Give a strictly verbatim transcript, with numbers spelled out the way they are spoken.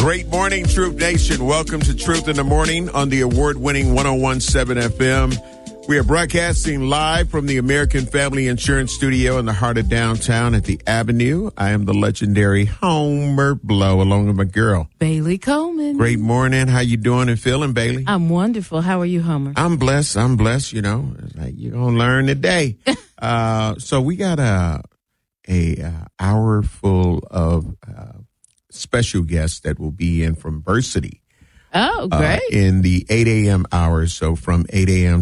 Great morning, Truth Nation. Welcome to Truth in the Morning on the award-winning one oh one point seven F M. We are broadcasting live from the American Family Insurance Studio in the heart of downtown at the Avenue. I am the legendary Homer Blow, along with my girl, Bailey Coleman. Great morning. How you doing and feeling, Bailey? I'm wonderful. How are you, Homer? I'm blessed. I'm blessed. You know, it's like you're gonna learn today. uh, so we got a a uh, hour full of uh, special guests that will be in from Versity. Oh, great. Uh, in the eight a.m. hours. So from eight a.m.